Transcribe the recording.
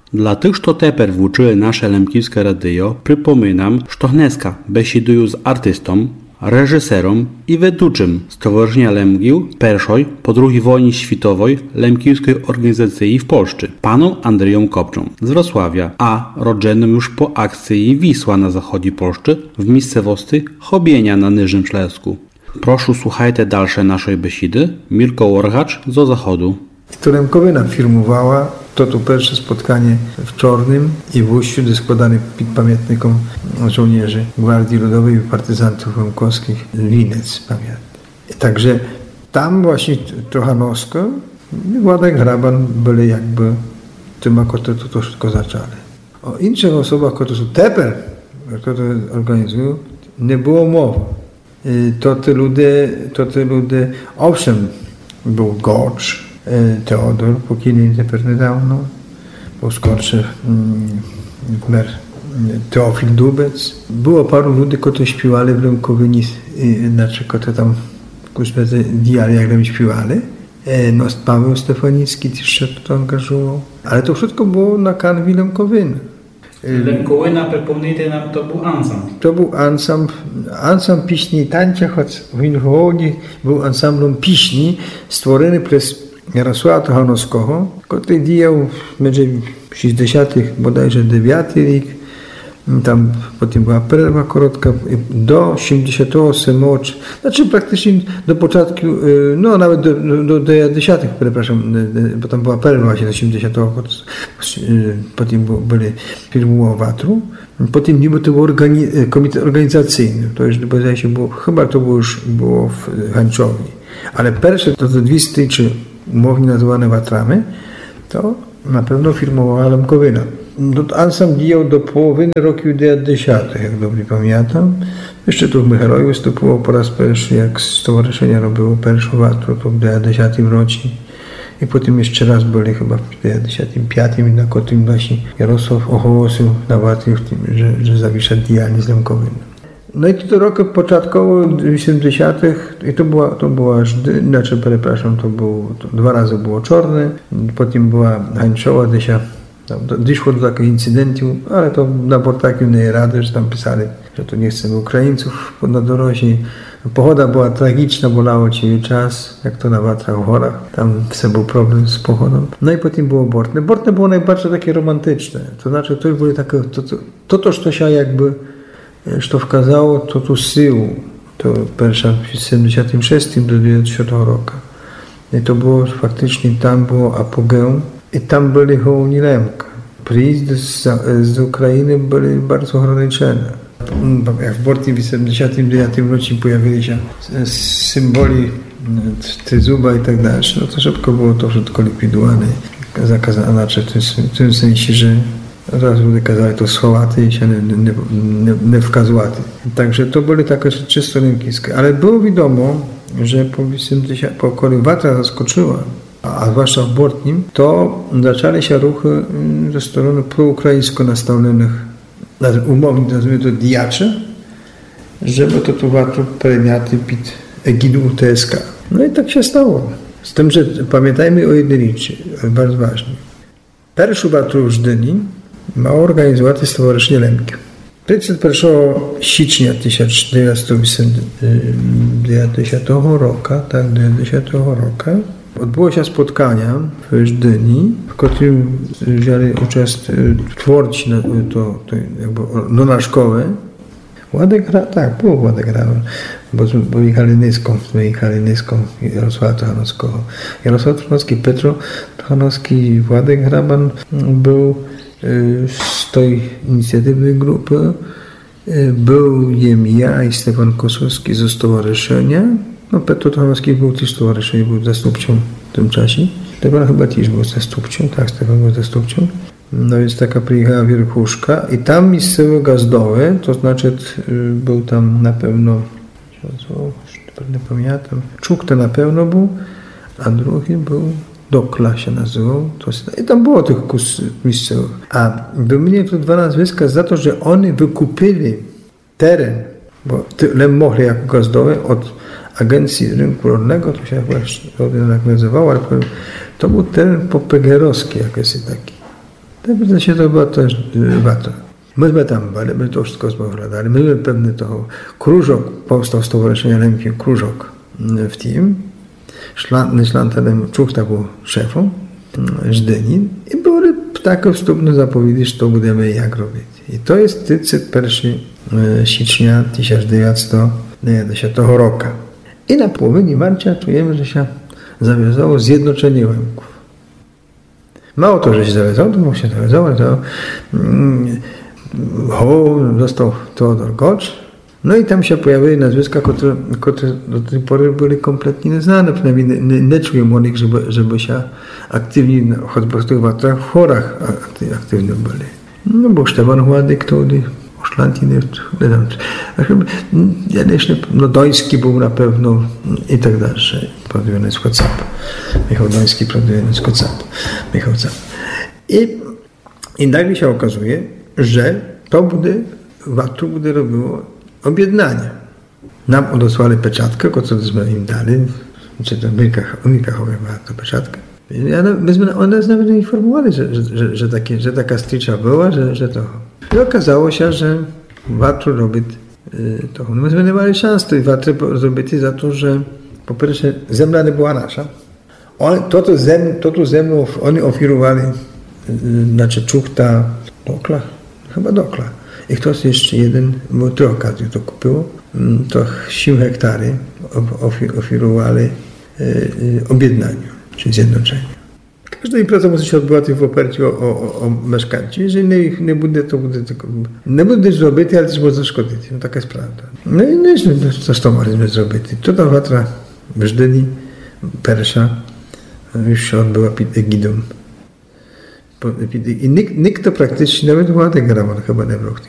Dla tych, kto teper włóczyły nasze lemkівське radio, przypominam, że dneska besieduję z artystą, reżyserem i weduczym Stowarzyszenia Lemgił pierwszej po II wojnie światowej lemkівської organizacji w Polsce, panem Andrzejem Kopczą z Wrocławia, a rodzonym już po akcji Wisła na zachodzie Polski w miejscowości Chobienia na Niżnym Śląsku. Proszę słuchajcie dalsze naszej besiedy. Mirko Orgacz z Zachodu. To Lemkowyna firmowała to pierwsze spotkanie w Czornym i w Uściu, gdzie składany pod pamiętnikom żołnierzy Gwardii Ludowej i partyzantów lemkowskich Linec pamiętny. Także tam właśnie Trochanowsko i Władek Hraban byli jakby tym, jako to wszystko zaczęli. O innych osobach, które są teper, które to organizują, nie było mowy. To te ludzie, owszem, był Gocz, Teodor, pokійний тепер недавно, був скорше Teofil Dubec. Było paru ludzi, którzy śpiewali w Lemkowyni, znaczy, którzy tam diali, jak tam śpiewali. No, Paweł Stefanicki też się to angażował. Ale to wszystko było na kanwie Lemkowyny. Lemkowyna, przypomnijcie nam, to był ansambl. To był ansambl piśni i tańca, choć w Winhołowni był ansamblem piśni stworzony przez Jarosława Trochanowskiego, który działał między 60. bodajże 9 rok, tam potem była przerwa krótka, do 77, znaczy praktycznie do początku, no nawet do 10, przepraszam, bo tam była przerwa właśnie do 70, potem byli firmy Watru, potem niby to był komitet organizacyjny, to już bodaj się było, chyba to było w Hańczowi, ale pierwsze to 2 stycznia umownie nazywane Watramy, to na pewno firmowała Lemkowyna. Ansambl działał do połowy roku 90, jak dobrze pamiętam. Jeszcze tu w Michalowie występował po raz pierwszy, jak stowarzyszenie robiło pierwszą Watru, to w 90 roku. I potem jeszcze raz byli chyba w 95 i na którym właśnie Jarosław ogłosił na Watry, że zawiesza dialog z Lemkowyną. No i to roku początkowo 80. i to była znaczy przepraszam, to 2 razy było Czorne, potem była Hańczowa, gdzie szło do takich incydentów, ale to na portaku nie rady, że tam pisali, że to nie chcemy Ukraińców na dorośli. Pochoda była tragiczna, bolało ciebie czas, jak to na Watrach w Chorach, tam był problem z pochodą. No i potem było Bortne. Bortne było najbardziej takie romantyczne, to znaczy to były takie, to się jakby to wskazało, to tu siłą, to pierwsza w 76 do 90 roku. I to było faktycznie, tam było apogeum i tam byli hołowni Lemka. Przyjazdy z Ukrainy byli bardzo ograniczone. Jak w Bortnie w 79 roku pojawili się symboli Tryzuba i tak dalej, no to szybko było to wszystko likwidowane, zakazane, znaczy w tym sensie, że raz ludzie kazali to schowaty i się nie wkazowaty. Także to były takie czysto lemkівське. Ale było wiadomo, że po okolicy Watra zaskoczyła, a zwłaszcza w Bortnim, to zaczęły się ruchy ze strony proukraińsko nastawionych, umownie nazwijmy to diaczy, żeby to Watru przejmiaty pod egidą UTSK. No i tak się stało. Z tym, że pamiętajmy o jednej rzeczy, bardzo ważnej. Pierwszy Watru w Żdyni ma organizować Stowarzyszenie Lemki. 31 sierpnia 1990 roku, odbyło się spotkania w Żdyni, w którym wzięli uczest twórcy no na szkołę. Było Władek Hraban, bo jechali Nyską Jarosława Trochanowskiego. Jarosław Trochanowski, Petro Trochanowski i Władek Hraban był z tej inicjatywnej grupy. Był ja i Stefan Kosowski ze stowarzyszenia. No, Petro Trochanowski był też stowarzyszenie, był zastępcą w tym czasie. Stefan chyba też był zastępcą, tak, Stefan był zastępcą. No więc taka przyjechała wierchuszka i tam miejscowe gazdowe, to znaczy był tam na pewno, nie pamiętam, Czuk to na pewno był, a drugi był Dokla się nazywał. I tam było tych miejscowych. A wymienię tu 2 nazwiska za to, że oni wykupili teren, bo Lem mogli jako gazdowe od Agencji Rynku Rolnego, to się właśnie tak nazywało, ale powiem, to był teren popegerowski jakiś taki. To się to była też Watra. Myśmy tam byli, my to wszystko spowiadali. Myśmy pewny toho krużok, powstał Stowarzyszenia Lemki krużok w tym. Szlantanem Czuchta był szefem Żdynin i były takie wstępne zapowiedzi, co będziemy i jak robić. I to jest 31 sierpnia 1910 roku. I na połowie marca czujemy, że się zawiązało zjednoczenie Łemków. Mało to, że się zawiązało, to mógł się zawiązało, to został Teodor Gocz. No i tam się pojawiły nazwiska, które do tej pory były kompletnie nieznane. Przynajmniej nie czułem o nich, żeby się aktywni, choćby w tych Watrach, w chorach aktywni byli. No bo Stefan Władek, to Oszlantiny, no Doński był na pewno i tak dalej. Pracujący z Kocap. Michał Doński pracujący z Kocap. Michał Cap. I nagle się okazuje, że to Watru będzie robiło objednanie. Nam odesłali peczatkę, którą im dali, czy to Mikachowie ma tę peczatkę. One nas nawet informowali, że taka stycza była, że to. I okazało się, że Watru robi to. No myśmy nie mieli szans tej Watry zrobić za to, że po pierwsze zemla nie była nasza. To zemlę oni oferowali, znaczy Czuchta, Dokla, chyba Dokla. I ktoś jeszcze jeden, bo trzy okazje to kupiło, to 7 hektary oferowali objednaniu, czyli zjednoczeniu. Każda impreza musi się odbywać w oparciu o mieszkańców. Jeżeli nie będzie, to będzie tylko... Nie będzie zrobić, ale też można szkodzić. No taka jest prawda. No i coś to mogliśmy zrobić. To ta Watra w Żdyni, pierwsza, już się odbyła pod egidą. I nikt to praktycznie, nawet Władek Ramon chyba nie brał.